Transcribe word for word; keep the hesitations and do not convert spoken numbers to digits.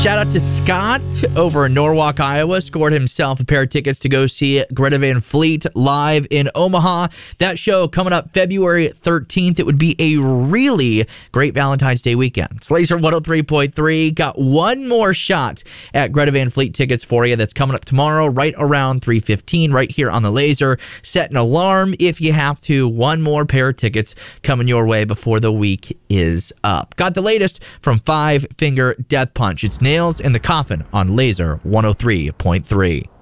Shout out to Scott over in Norwalk, Iowa. Scored himself a pair of tickets to go see Greta Van Fleet live in Omaha. That show coming up February thirteenth. It would be a really great Valentine's Day weekend. It's Laser one oh three point three. Got one more shot at Greta Van Fleet tickets for you. That's coming up tomorrow right around three fifteen right here on the Laser. Set an alarm if you have to. One more pair of tickets coming your way before the week is up. Got the latest from Five Finger Death Punch. It's Nails in the Coffin on Laser one oh three point three.